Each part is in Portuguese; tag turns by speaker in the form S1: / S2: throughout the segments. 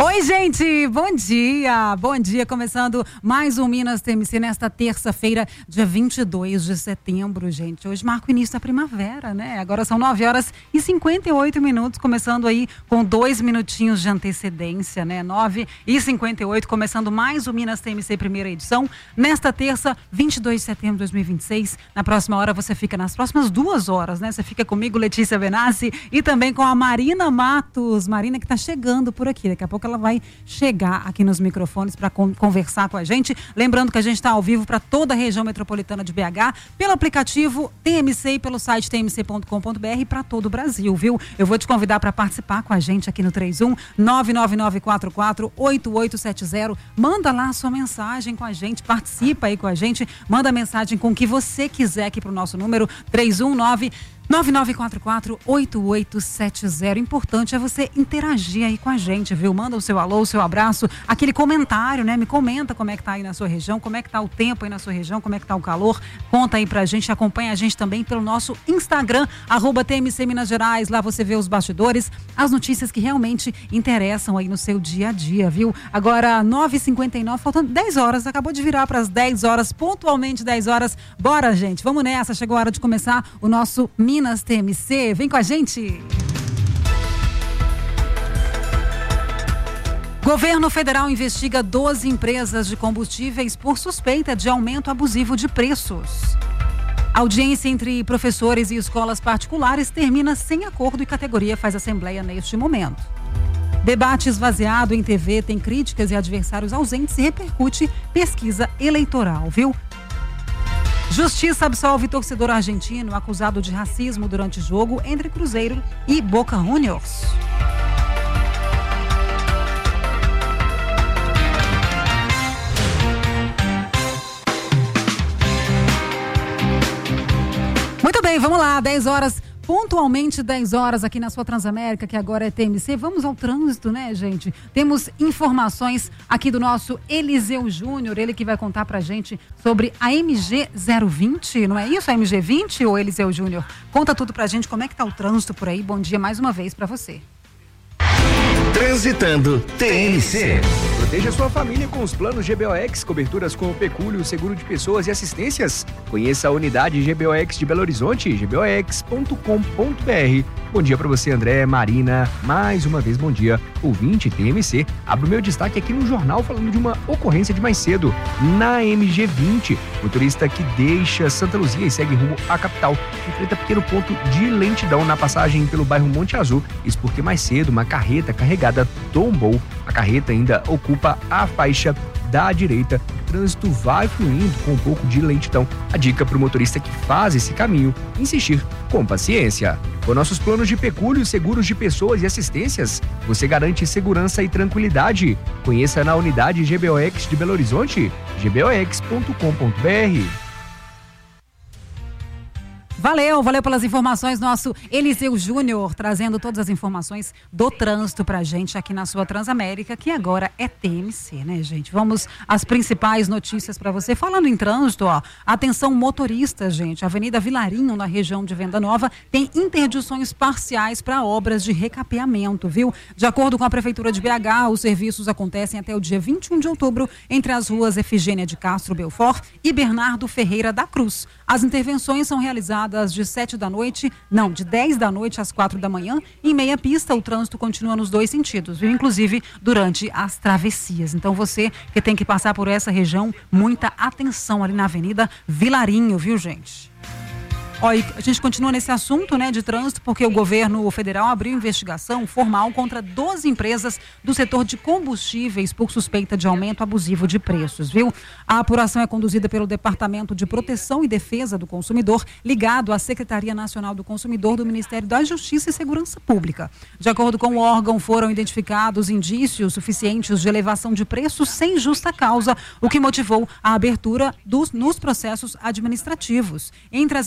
S1: Oi, gente, bom dia, começando mais um Minas TMC nesta terça-feira, dia 22 de setembro, gente. Hoje marca o início da primavera, né? Agora são 9h58, começando aí com 2 minutinhos de antecedência, né? 9h58, começando mais o Minas TMC primeira edição, nesta terça, 22 de setembro de 2026. Na próxima hora você fica, nas próximas 2 horas, né? Você fica comigo, Letícia Benassi, e também com a Marina Matos. Marina que está chegando por aqui, daqui a pouco ela vai chegar aqui nos microfones para conversar com a gente. Lembrando que a gente está ao vivo para toda a região metropolitana de BH, pelo aplicativo TMC e pelo site tmc.com.br para todo o Brasil, viu? Eu vou te convidar para participar com a gente aqui no 31-99944-8870. Manda lá a sua mensagem com a gente, participa aí com a gente, manda mensagem com o que você quiser aqui para o nosso número 319-9944-8870. Importante é você interagir aí com a gente, viu? Manda o seu alô, o seu abraço, aquele comentário, né? Me comenta como é que tá aí na sua região, como é que tá o tempo aí na sua região, como é que tá o calor. Conta aí pra gente, acompanha a gente também pelo nosso Instagram, @TMC Minas Gerais. Lá você vê os bastidores, as notícias que realmente interessam aí no seu dia a dia, viu? Agora, 9h59, faltando 10 horas, acabou de virar para as 10 horas, pontualmente 10 horas. Bora, gente, vamos nessa, chegou a hora de começar o nosso Minas TMC, vem com a gente. Governo federal investiga 12 empresas de combustíveis por suspeita de aumento abusivo de preços. Audiência entre professores e escolas particulares termina sem acordo e categoria faz assembleia neste momento. Debate esvaziado em TV tem críticas e adversários ausentes e repercute pesquisa eleitoral, viu? Justiça absolve torcedor argentino acusado de racismo durante jogo entre Cruzeiro e Boca Juniors. Muito bem, vamos lá, 10 horas. Pontualmente 10 horas aqui na sua Transamérica, que agora é TMC. Vamos ao trânsito, né, gente? Temos informações aqui do nosso Eliseu Júnior, ele que vai contar pra gente sobre a MG 020, não é isso? A MG 20, ou Eliseu Júnior? Conta tudo pra gente, como é que tá o trânsito por aí. Bom dia mais uma vez pra você.
S2: Transitando TMC.
S3: Proteja sua família com os planos GBOX, coberturas com o pecúlio, seguro de pessoas e assistências. Conheça a unidade GBOX de Belo Horizonte, gbox.com.br. Bom dia para você, André, Marina, mais uma vez bom dia. Ouvinte TMC, abro meu destaque aqui no jornal falando de uma ocorrência de mais cedo, na MG 20. Motorista que deixa Santa Luzia e segue rumo à capital, enfrenta pequeno ponto de lentidão na passagem pelo bairro Monte Azul. Isso porque mais cedo uma carreta carregada tombou. A carreta ainda ocupa a faixa da direita. O trânsito vai fluindo com um pouco de lentidão. A dica para o motorista que faz esse caminho: insistir com paciência. Com nossos planos de pecúlio, seguros de pessoas e assistências, você garante segurança e tranquilidade. Conheça na unidade GBOX de Belo Horizonte, gbox.com.br.
S1: Valeu pelas informações, nosso Eliseu Júnior, trazendo todas as informações do trânsito pra gente aqui na sua Transamérica, que agora é TMC, né, gente? Vamos às principais notícias pra você. Falando em trânsito, ó, atenção motoristas, gente. Avenida Vilarinho, na região de Venda Nova, tem interdições parciais para obras de recapeamento, viu? De acordo com a Prefeitura de BH, os serviços acontecem até o dia 21 de outubro entre as ruas Efigênia de Castro Belfort e Bernardo Ferreira da Cruz. As intervenções são realizadas de 10 da noite às 4 da manhã. Em meia pista, o trânsito continua nos dois sentidos, viu? Inclusive durante as travessias. Então você que tem que passar por essa região, muita atenção ali na Avenida Vilarinho, viu, gente? Olha, a gente continua nesse assunto, né, de trânsito, porque o governo federal abriu investigação formal contra 12 empresas do setor de combustíveis por suspeita de aumento abusivo de preços, viu? A apuração é conduzida pelo Departamento de Proteção e Defesa do Consumidor, ligado à Secretaria Nacional do Consumidor do Ministério da Justiça e Segurança Pública. De acordo com o órgão, foram identificados indícios suficientes de elevação de preços sem justa causa, o que motivou a abertura nos processos administrativos. Entre as empresas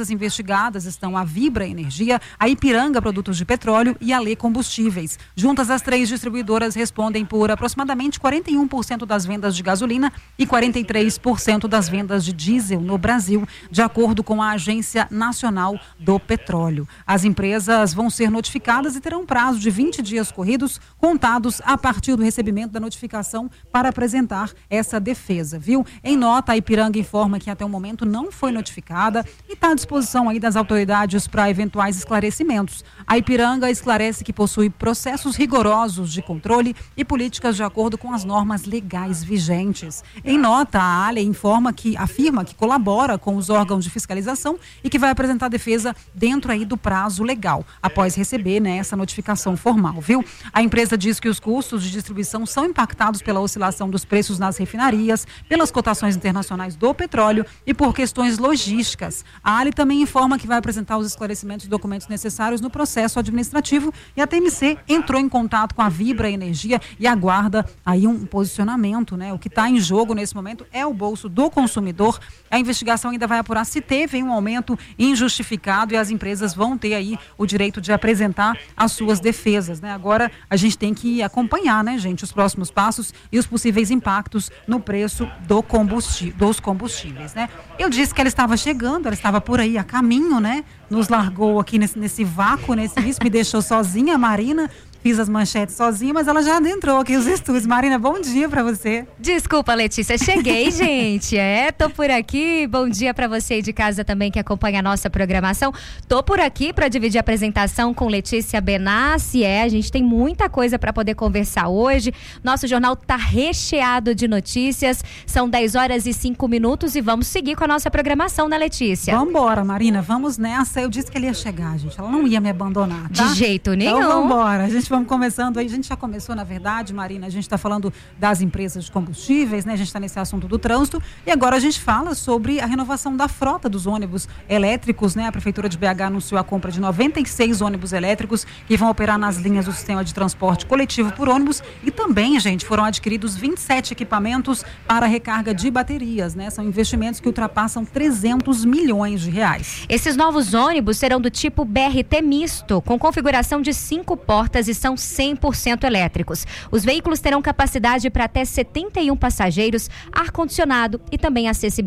S1: empresas investigadas estão a Vibra Energia, a Ipiranga Produtos de Petróleo e a Lê Combustíveis. Juntas, as 3 distribuidoras respondem por aproximadamente 41% das vendas de gasolina e 43% das vendas de diesel no Brasil, de acordo com a Agência Nacional do Petróleo. As empresas vão ser notificadas e terão prazo de 20 dias corridos, contados a partir do recebimento da notificação para apresentar essa defesa, viu? Em nota, a Ipiranga informa que até o momento não foi notificada e está à disposição aí das autoridades para eventuais esclarecimentos. A Ipiranga esclarece que possui processos rigorosos de controle e políticas de acordo com as normas legais vigentes. Em nota, a ALE afirma que colabora com os órgãos de fiscalização e que vai apresentar defesa dentro aí do prazo legal, após receber, né, essa notificação formal, viu? A empresa diz que os custos de distribuição são impactados pela oscilação dos preços nas refinarias, pelas cotações internacionais do petróleo e por questões logísticas. A ALE também informa que vai apresentar os esclarecimentos e documentos necessários no processo administrativo e a TMC entrou em contato com a Vibra Energia e aguarda aí um posicionamento, né? O que está em jogo nesse momento é o bolso do consumidor. A investigação ainda vai apurar se teve um aumento injustificado e as empresas vão ter aí o direito de apresentar as suas defesas, né? Agora a gente tem que acompanhar, né, gente, os próximos passos e os possíveis impactos no preço dos combustíveis, né? Eu disse que ela estava chegando, ela estava por aí a caminho, né? Nos largou aqui nesse vácuo, nesse risco, me deixou sozinha, a Marina. Fiz as manchetes sozinha, mas ela já adentrou aqui os estúdios. Marina, bom dia pra você.
S2: Desculpa, Letícia, cheguei, gente. Tô por aqui. Bom dia pra você aí de casa também que acompanha a nossa programação. Tô por aqui pra dividir a apresentação com Letícia Benassi. A gente tem muita coisa pra poder conversar hoje. Nosso jornal tá recheado de notícias. São 10h05 e vamos seguir com a nossa programação, né, Letícia?
S1: Vambora, Marina, vamos nessa. Eu disse que ele ia chegar, gente. Ela não ia me abandonar, tá?
S2: De jeito nenhum.
S1: Então vambora. Vamos começando aí, a gente já começou, na verdade, Marina, a gente está falando das empresas de combustíveis, né? A gente está nesse assunto do trânsito e agora a gente fala sobre a renovação da frota dos ônibus elétricos, né? A Prefeitura de BH anunciou a compra de 96 ônibus elétricos que vão operar nas linhas do sistema de transporte coletivo por ônibus e também, gente, foram adquiridos 27 equipamentos para recarga de baterias, né? São investimentos que ultrapassam 300 milhões de reais.
S2: Esses novos ônibus serão do tipo BRT misto, com configuração de 5 portas e são 100% elétricos. Os veículos terão capacidade para até 71 passageiros, ar-condicionado e também acessibilidade